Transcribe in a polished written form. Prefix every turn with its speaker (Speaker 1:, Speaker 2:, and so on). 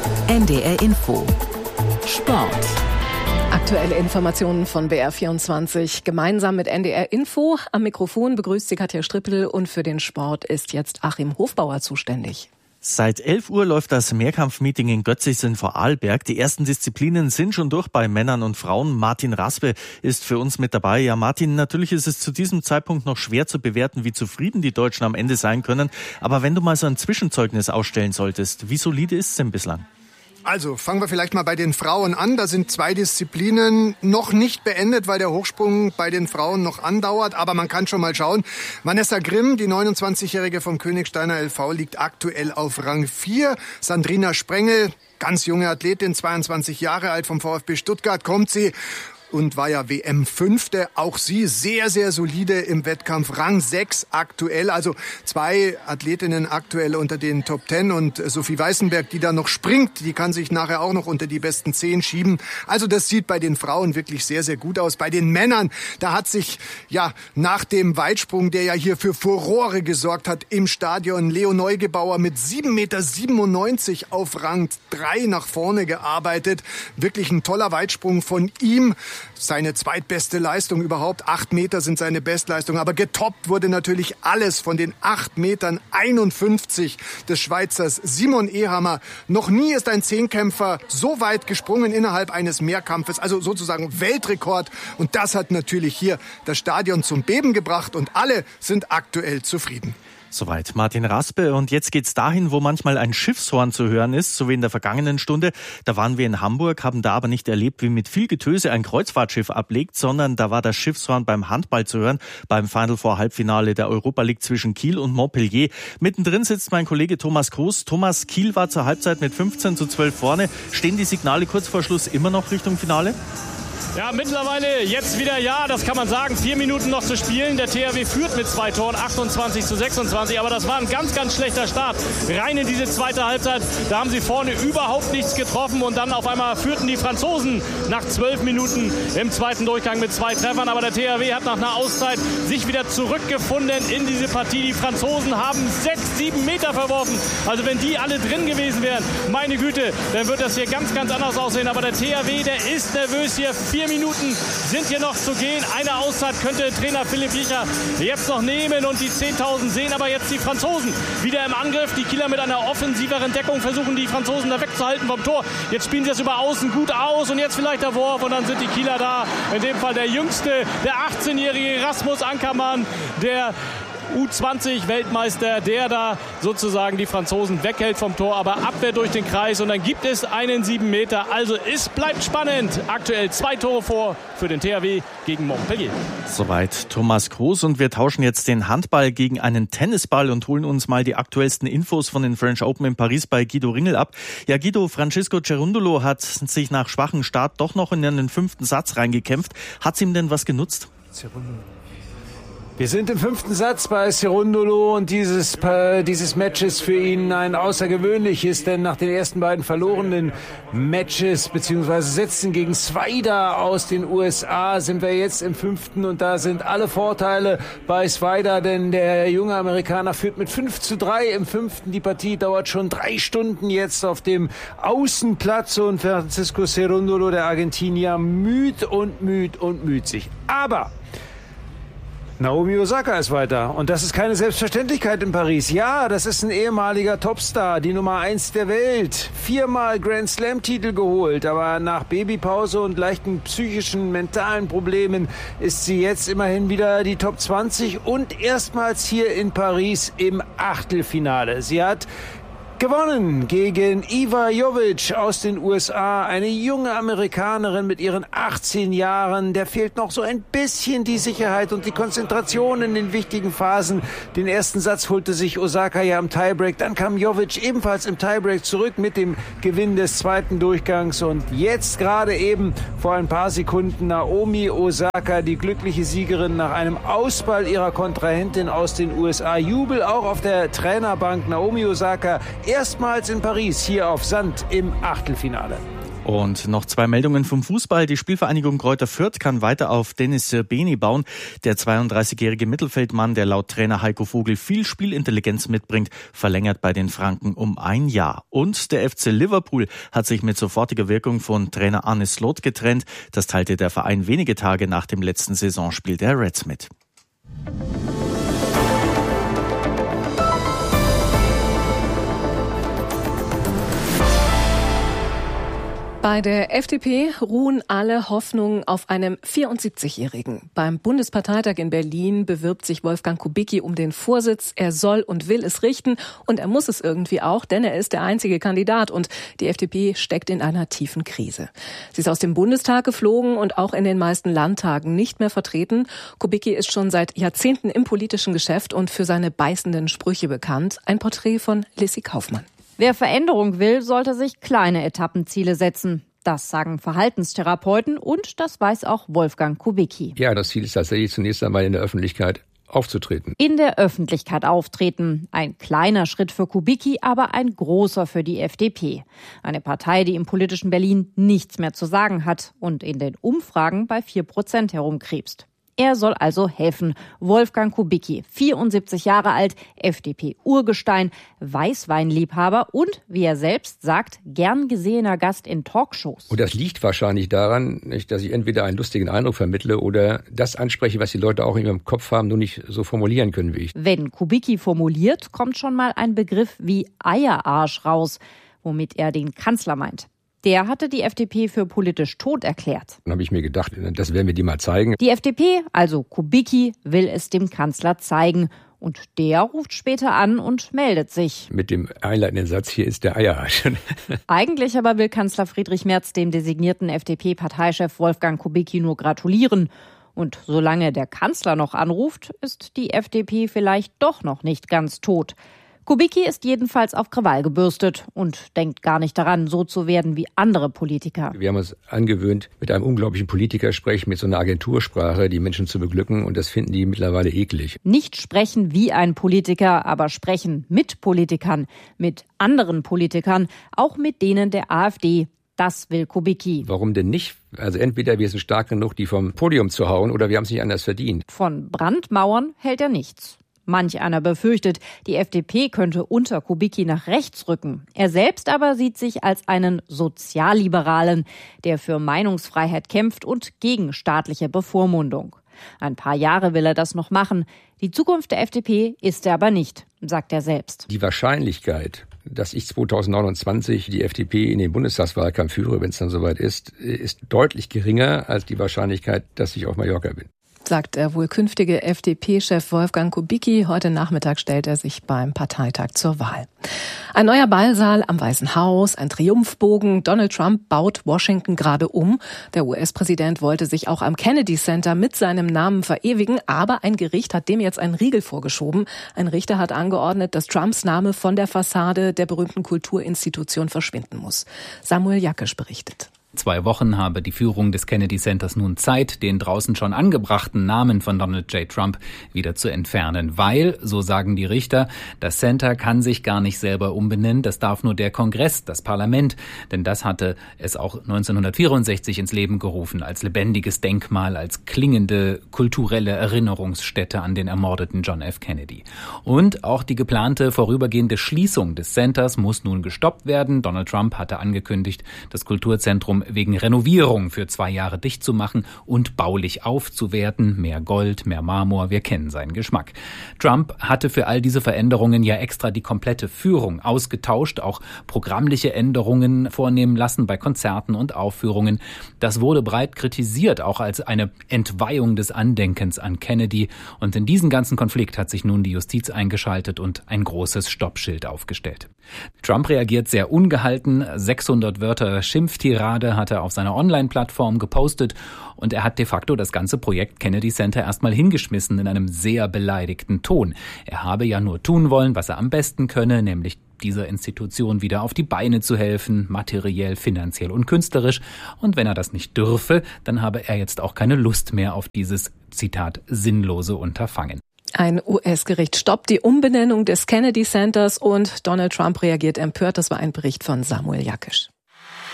Speaker 1: NDR Info Sport.
Speaker 2: Aktuelle Informationen von BR24 gemeinsam mit NDR Info. Am Mikrofon begrüßt sie Katja Strippel und für den Sport ist jetzt Achim Hofbauer zuständig.
Speaker 3: Seit 11 Uhr läuft das Mehrkampfmeeting in Götzis in Vorarlberg. Die ersten Disziplinen sind schon durch bei Männern und Frauen. Martin Raspe ist für uns mit dabei. Ja, Martin, natürlich ist es zu diesem Zeitpunkt noch schwer zu bewerten, wie zufrieden die Deutschen am Ende sein können. Aber wenn du mal so ein Zwischenzeugnis ausstellen solltest, wie solide ist es denn bislang?
Speaker 4: Also fangen wir vielleicht mal bei den Frauen an. Da sind 2 Disziplinen noch nicht beendet, weil der Hochsprung bei den Frauen noch andauert. Aber man kann schon mal schauen. Vanessa Grimm, die 29-Jährige vom Königsteiner LV, liegt aktuell auf Rang 4. Sandrina Sprengel, ganz junge Athletin, 22 Jahre alt, vom VfB Stuttgart kommt sie. Und war ja WM-Fünfte. Auch sie sehr, sehr solide im Wettkampf. Rang 6 aktuell. Also 2 Athletinnen aktuell unter den Top 10. Und Sophie Weißenberg, die da noch springt, die kann sich nachher auch noch unter die besten 10 schieben. Also das sieht bei den Frauen wirklich sehr, sehr gut aus. Bei den Männern, da hat sich ja nach dem Weitsprung, der ja hier für Furore gesorgt hat im Stadion, Leo Neugebauer mit 7,97 Meter auf Rang 3 nach vorne gearbeitet. Wirklich ein toller Weitsprung von ihm. Seine zweitbeste Leistung überhaupt. 8 Meter sind seine Bestleistung. Aber getoppt wurde natürlich alles von den 8,51 Metern des Schweizers Simon Ehammer. Noch nie ist ein Zehnkämpfer so weit gesprungen innerhalb eines Mehrkampfes. Also sozusagen Weltrekord. Und das hat natürlich hier das Stadion zum Beben gebracht. Und alle sind aktuell zufrieden.
Speaker 3: Soweit Martin Raspe. Und jetzt geht's dahin, wo manchmal ein Schiffshorn zu hören ist, so wie in der vergangenen Stunde. Da waren wir in Hamburg, haben da aber nicht erlebt, wie mit viel Getöse ein Kreuzfahrtschiff ablegt, sondern da war das Schiffshorn beim Handball zu hören, beim Final Four Halbfinale der Europa League zwischen Kiel und Montpellier. Mittendrin sitzt mein Kollege Thomas Groß. Thomas, Kiel war zur Halbzeit mit 15:12 vorne. Stehen die Signale kurz vor Schluss immer noch Richtung Finale?
Speaker 5: Ja, mittlerweile jetzt wieder ja, das kann man sagen. 4 Minuten noch zu spielen. Der THW führt mit 2 Toren, 28:26. Aber das war ein ganz, ganz schlechter Start. Rein in diese zweite Halbzeit. Da haben sie vorne überhaupt nichts getroffen. Und dann auf einmal führten die Franzosen nach 12 Minuten im zweiten Durchgang mit 2 Treffern. Aber der THW hat nach einer Auszeit sich wieder zurückgefunden in diese Partie. Die Franzosen haben 6-7 Meter verworfen. Also wenn die alle drin gewesen wären, meine Güte, dann wird das hier ganz, ganz anders aussehen. Aber der THW, der ist nervös hier. 4 Minuten sind hier noch zu gehen. Eine Auszeit könnte Trainer Philipp Jicher jetzt noch nehmen und die 10.000 sehen aber jetzt die Franzosen wieder im Angriff. Die Kieler mit einer offensiveren Deckung versuchen die Franzosen da wegzuhalten vom Tor. Jetzt spielen sie das über außen gut aus und jetzt vielleicht der Wurf und dann sind die Kieler da. In dem Fall der Jüngste, der 18-jährige Rasmus Ankermann, der U20-Weltmeister, der da sozusagen die Franzosen weghält vom Tor, aber Abwehr durch den Kreis und dann gibt es einen 7 Meter. Also es bleibt spannend. Aktuell 2 Tore vor für den THW gegen Montpellier.
Speaker 3: Soweit Thomas Groß und wir tauschen jetzt den Handball gegen einen Tennisball und holen uns mal die aktuellsten Infos von den French Open in Paris bei Guido Ringel ab. Ja, Guido, Francisco Cerundolo hat sich nach schwachem Start doch noch in den 5. Satz reingekämpft. Hat's ihm denn was genutzt?
Speaker 6: Wir sind im 5. Satz bei Cerundolo und dieses Match ist für ihn ein außergewöhnliches, denn nach den ersten beiden verlorenen Matches bzw. Sätzen gegen Swider aus den USA sind wir jetzt im 5. und da sind alle Vorteile bei Swider, denn der junge Amerikaner führt mit 5:3 im 5. Die Partie dauert schon 3 Stunden jetzt auf dem Außenplatz und Francisco Cerundolo, der Argentinier, müd sich. Aber Naomi Osaka ist weiter. Und das ist keine Selbstverständlichkeit in Paris. Ja, das ist ein ehemaliger Topstar, die Nummer 1 der Welt. 4-mal Grand Slam-Titel geholt. Aber nach Babypause und leichten psychischen, mentalen Problemen ist sie jetzt immerhin wieder die Top 20 und erstmals hier in Paris im Achtelfinale. Sie hat gewonnen gegen Iva Jovic aus den USA, eine junge Amerikanerin mit ihren 18 Jahren. Der fehlt noch so ein bisschen die Sicherheit und die Konzentration in den wichtigen Phasen. Den ersten Satz holte sich Osaka ja im Tiebreak, dann kam Jovic ebenfalls im Tiebreak zurück mit dem Gewinn des zweiten Durchgangs und jetzt gerade eben vor ein paar Sekunden Naomi Osaka, die glückliche Siegerin nach einem Ausball ihrer Kontrahentin aus den USA. Jubel auch auf der Trainerbank. Naomi Osaka erstmals in Paris hier auf Sand im Achtelfinale.
Speaker 3: Und noch 2 Meldungen vom Fußball. Die Spielvereinigung Greuther Fürth kann weiter auf Dennis Serbeni bauen. Der 32-jährige Mittelfeldmann, der laut Trainer Heiko Vogel viel Spielintelligenz mitbringt, verlängert bei den Franken um 1 Jahr. Und der FC Liverpool hat sich mit sofortiger Wirkung von Trainer Arne Slot getrennt. Das teilte der Verein wenige Tage nach dem letzten Saisonspiel der Reds mit.
Speaker 2: Bei der FDP ruhen alle Hoffnungen auf einem 74-Jährigen. Beim Bundesparteitag in Berlin bewirbt sich Wolfgang Kubicki um den Vorsitz. Er soll und will es richten und er muss es irgendwie auch, denn er ist der einzige Kandidat und die FDP steckt in einer tiefen Krise. Sie ist aus dem Bundestag geflogen und auch in den meisten Landtagen nicht mehr vertreten. Kubicki ist schon seit Jahrzehnten im politischen Geschäft und für seine beißenden Sprüche bekannt. Ein Porträt von Lissy Kaufmann.
Speaker 7: Wer Veränderung will, sollte sich kleine Etappenziele setzen. Das sagen Verhaltenstherapeuten und das weiß auch Wolfgang Kubicki.
Speaker 8: Ja, das Ziel ist tatsächlich zunächst einmal in der Öffentlichkeit aufzutreten.
Speaker 7: In der Öffentlichkeit auftreten. Ein kleiner Schritt für Kubicki, aber ein großer für die FDP. Eine Partei, die im politischen Berlin nichts mehr zu sagen hat und in den Umfragen bei 4% herumkrebst. Er soll also helfen. Wolfgang Kubicki, 74 Jahre alt, FDP-Urgestein, Weißweinliebhaber und, wie er selbst sagt, gern gesehener Gast in Talkshows.
Speaker 8: Und das liegt wahrscheinlich daran, dass ich entweder einen lustigen Eindruck vermittle oder das anspreche, was die Leute auch in ihrem Kopf haben, nur nicht so formulieren können wie ich.
Speaker 7: Wenn Kubicki formuliert, kommt schon mal ein Begriff wie Eierarsch raus, womit er den Kanzler meint. Der hatte die FDP für politisch tot erklärt.
Speaker 8: Dann habe ich mir gedacht, das werden wir dir mal zeigen.
Speaker 7: Die FDP, also Kubicki, will es dem Kanzler zeigen. Und der ruft später an und meldet sich.
Speaker 8: Mit dem einleitenden Satz, hier ist der Eierarsch.
Speaker 7: Eigentlich aber will Kanzler Friedrich Merz dem designierten FDP-Parteichef Wolfgang Kubicki nur gratulieren. Und solange der Kanzler noch anruft, ist die FDP vielleicht doch noch nicht ganz tot. Kubicki ist jedenfalls auf Krawall gebürstet und denkt gar nicht daran, so zu werden wie andere Politiker.
Speaker 8: Wir haben uns angewöhnt, mit einem unglaublichen Politikersprech, mit so einer Agentursprache, die Menschen zu beglücken. Und das finden die mittlerweile eklig.
Speaker 7: Nicht sprechen wie ein Politiker, aber sprechen mit Politikern, mit anderen Politikern, auch mit denen der AfD. Das will Kubicki.
Speaker 8: Warum denn nicht? Also entweder wir sind stark genug, die vom Podium zu hauen, oder wir haben es nicht anders verdient.
Speaker 7: Von Brandmauern hält er nichts. Manch einer befürchtet, die FDP könnte unter Kubicki nach rechts rücken. Er selbst aber sieht sich als einen Sozialliberalen, der für Meinungsfreiheit kämpft und gegen staatliche Bevormundung. Ein paar Jahre will er das noch machen. Die Zukunft der FDP ist er aber nicht, sagt er selbst.
Speaker 8: Die Wahrscheinlichkeit, dass ich 2029 die FDP in den Bundestagswahlkampf führe, wenn es dann soweit ist deutlich geringer als die Wahrscheinlichkeit, dass ich auf Mallorca bin.
Speaker 2: Sagt der wohl künftige FDP-Chef Wolfgang Kubicki. Heute Nachmittag stellt er sich beim Parteitag zur Wahl. Ein neuer Ballsaal am Weißen Haus, ein Triumphbogen. Donald Trump baut Washington gerade um. Der US-Präsident wollte sich auch am Kennedy Center mit seinem Namen verewigen, aber ein Gericht hat dem jetzt einen Riegel vorgeschoben. Ein Richter hat angeordnet, dass Trumps Name von der Fassade der berühmten Kulturinstitution verschwinden muss. Samuel Jackisch berichtet.
Speaker 9: 2 Wochen habe die Führung des Kennedy Centers nun Zeit, den draußen schon angebrachten Namen von Donald J. Trump wieder zu entfernen, weil, so sagen die Richter, das Center kann sich gar nicht selber umbenennen, das darf nur der Kongress, das Parlament, denn das hatte es auch 1964 ins Leben gerufen, als lebendiges Denkmal, als klingende kulturelle Erinnerungsstätte an den ermordeten John F. Kennedy. Und auch die geplante vorübergehende Schließung des Centers muss nun gestoppt werden. Donald Trump hatte angekündigt, das Kulturzentrum wegen Renovierung für 2 Jahre dicht zu machen und baulich aufzuwerten. Mehr Gold, mehr Marmor, wir kennen seinen Geschmack. Trump hatte für all diese Veränderungen ja extra die komplette Führung ausgetauscht, auch programmliche Änderungen vornehmen lassen bei Konzerten und Aufführungen. Das wurde breit kritisiert, auch als eine Entweihung des Andenkens an Kennedy. Und in diesen ganzen Konflikt hat sich nun die Justiz eingeschaltet und ein großes Stoppschild aufgestellt. Trump reagiert sehr ungehalten. 600 Wörter Schimpftirade hat er auf seiner Online-Plattform gepostet und er hat de facto das ganze Projekt Kennedy Center erstmal hingeschmissen in einem sehr beleidigten Ton. Er habe ja nur tun wollen, was er am besten könne, nämlich dieser Institution wieder auf die Beine zu helfen, materiell, finanziell und künstlerisch. Und wenn er das nicht dürfe, dann habe er jetzt auch keine Lust mehr auf dieses, Zitat, sinnlose Unterfangen.
Speaker 2: Ein US-Gericht stoppt die Umbenennung des Kennedy Centers und Donald Trump reagiert empört. Das war ein Bericht von Samuel Jackisch.